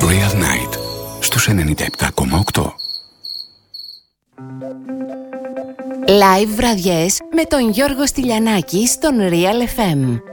Real Night στους 97,8. Live βραδιές με τον Γιώργο Στυλιανάκη στον Real FM.